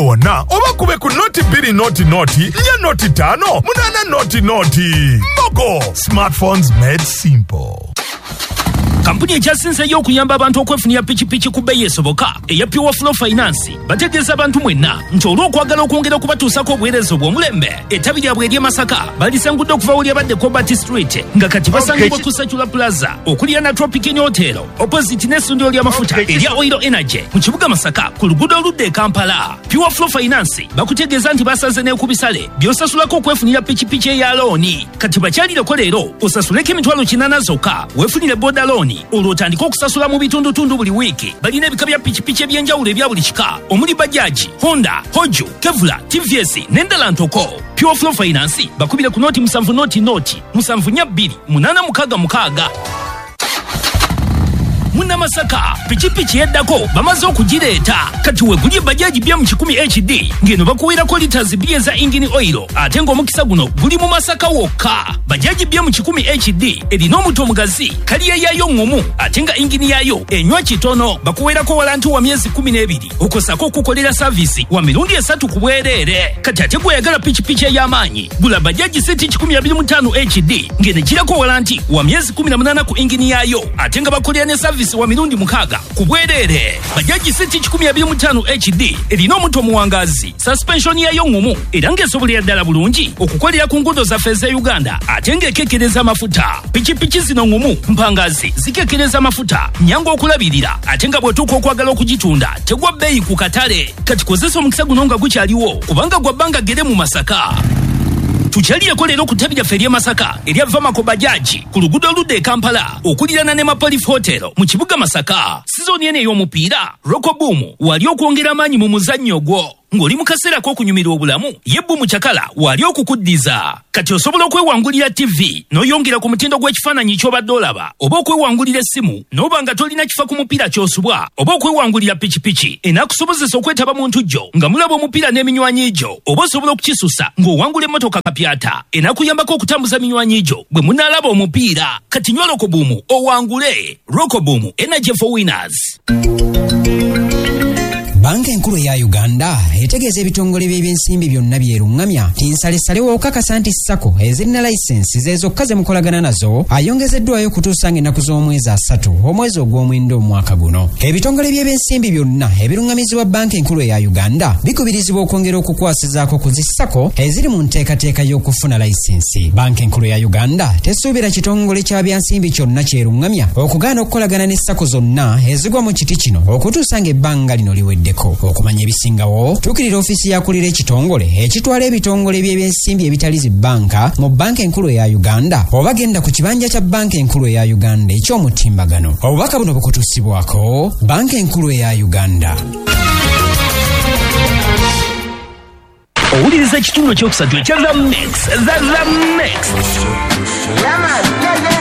ona oba kube ku noti 2 noti nya noti 5 8 noti Mbogo. Smartphones made simple. Kampuni ejasinze y'okuyamba abantu okwefunira pichipichi ku bbeeyi esoboka eya Pure Flow Finance bategeeza abantu mwenna nti olw'okwagala okwongera okubatuusako obuweereza obw'omulembe ettabi lyabwe ery'e Masaka balisengudde okuva wuli abadde Cobalt Street nga kati basangibwa ku Sachula Plaza okulya na Tropic Hotel opposite n'essundiro ly'amafuta erya Oil Energy mu kibuga Masaka ku luguudo oludda e Kampala. Pure Flow Finance bakutegeeza nti basaze n'ekubisale by'osasulako okwefunira pichipichi eya looni kati bakyalireko leero osasuleko emitwalo 800 zokka weefunire boda looni olwo otandika okusasula mu bitundutundu buli wiiki. Balina ebika bya pichipichi ebyenjawulo ebya buli kika omuli Bajaj, Honda, Hoju, Kevlar, TVS n'endala ntoko. Pure Flow Finance bakubire ku noti 7 noti 7 866. Muna Masaka pichipichi yeddako bamaze okugireeta kati wegulye Bajaj BM10 HD ngeno bakuwirako liters bye za engine oil ate ng'omukisa guno guli mu Masaka wokka. Bajaj BM10 HD erina omuto omugazi kaliya yayo ngomu ate nga engine yayo enywa kitono. Bakuwerako walanti wa myezi 12 okosako okukolera service wa mirundi 3 ku bwereere. Kati ate gweyagala pichipichi ey'amaanyi gula Bajaj City 125 HD ngene girako walanti wa myezi 18 ku engine yayo ate nga bakolera ne service wa mirundi 6 ku bwereere. Bajaj City 125 HD erina omuto muwangazi suspension yayo ngomu era ng'esobolera ddala bulungi okukolera ku nguudo zaffe za Uganda ate ng'ekekereza amafuta. Pichipichi zino ngomu mpangazi zikekereza amafuta nyangu okulabirira ate nga bw'otuuka okwagala okugitunda tegwa bbeeyi ku katale. Kati kozesa omukisa guno nga gukyaliwo kubanga gwa bbanga gere mu Masaka. Tukyalireko leero ku ttabi lyaffe ery'e Masaka erya Vamako Bajaj ku luguudo oludda e Kampala okulirana ne Mapolif Hotel mu kibuga Masaka. Sizoni eno ey'omupiira Roko Boom wali okwongera amaanyi mu muzannyo gwo ng'oli mu kaseera k'okunyumirwa obulamu ye Boom Chakala wali okukuddiza. Kati osobola okwewangulira TV n'oyongera ku mutindo gw'ekifaananyi ky'obadde olaba oba okwewangulira essimu n'oba nga tolina kifa ku mupiira ky'osubwa oba okwewangulira pichipichi enaakusobozesa okwetaba mu ntujjo nga mulaba omupiira n'eminywanyi gyo oba osobola okukisusa ng'owangula emmotoka kapyata enaakuyambako okutambuza minywanyi gyo bwe munaalaba omupiira. Kati nywa Roko Boom owangule. Roko Boom, Energy for Winners. Banka enkulu ya Uganda etegeeza ebitongole by'ebyensimbi byonna byerungamya nti nsalesalewo okakasa nti Sako ezirina layisensi zezokka ze mukolagana nazo ayongezeddwayo okutuusa ng'ennaku z'omwezi 3 omwezi ogw'omwenda omwaka guno. Ebitongole by'ebyensimbi byonna ebirungamizibwa banka enkulu ya Uganda bikubirizibwa okwongera okukwasizaako ku zi Sako eziri mu nteekateeka y'okufuna layisensi. Banka enkulu ya Uganda tesuubira kitongole kya byansimbi kyonna kyerungamya okugaana okukolagana ne Sako zonna ezigwa mu kiti kino okutuusa ng'ebbanga lino liwedde. Okumanya ebisingawo tuukirira ofiisi yakulira ekitongole ekitwala ebitongole by'ebyensimbi ebitali zi banka mu banka enkulu eya Uganda oba genda ku kibanja kya banka enkulu eya Uganda eky'omutimbagano. Obubaka buno bukutuusibwako banka enkulu eya Uganda. Owuliriza ekitundu ekyokusatu ekya The Mix. The Mix.